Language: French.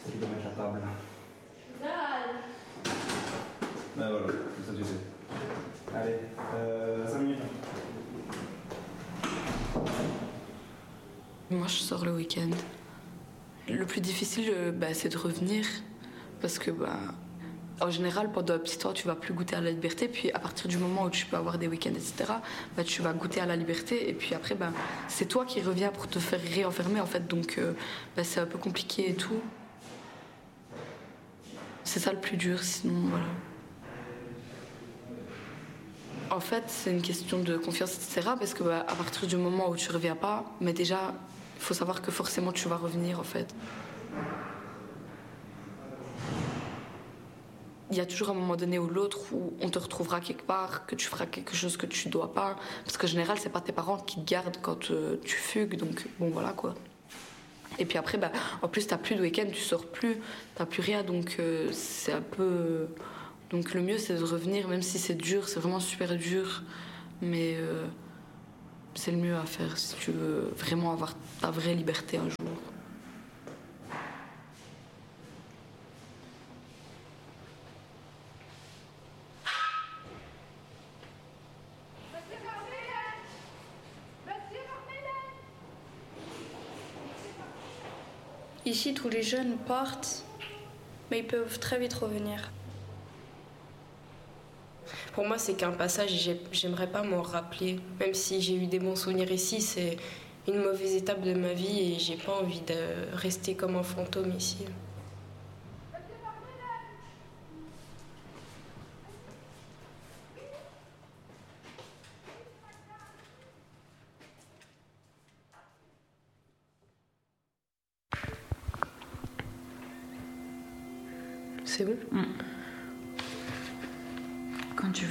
C'est lui qui met la table. Ben voilà, comme ça tu sais. Allez, 5 minutes. Moi, je sors le week-end. Le plus difficile, c'est de revenir. Parce que, en général, pendant un petit temps, tu vas plus goûter à la liberté. Puis, à partir du moment où tu peux avoir des week-ends, etc., tu vas goûter à la liberté. Et puis après, c'est toi qui reviens pour te faire réenfermer, en fait. Donc, c'est un peu compliqué et tout. C'est ça le plus dur, sinon, voilà. En fait, c'est une question de confiance, etc. Parce que à partir du moment où tu reviens pas, mais déjà, il faut savoir que forcément tu vas revenir, en fait. Il y a toujours un moment donné ou l'autre où on te retrouvera quelque part, que tu feras quelque chose que tu dois pas. Parce qu'en général, c'est pas tes parents qui te gardent quand tu fugues, donc bon, voilà quoi. Et puis après, en plus, t'as plus de week-end, tu sors plus, t'as plus rien, donc c'est un peu. Donc le mieux, c'est de revenir, même si c'est dur, c'est vraiment super dur. Mais c'est le mieux à faire si tu veux vraiment avoir ta vraie liberté un jour. Ici, tous les jeunes partent, mais ils peuvent très vite revenir. Pour moi, c'est qu'un passage et j'aimerais pas m'en rappeler. Même si j'ai eu des bons souvenirs ici, c'est une mauvaise étape de ma vie et j'ai pas envie de rester comme un fantôme ici. C'est bon ? Quand tu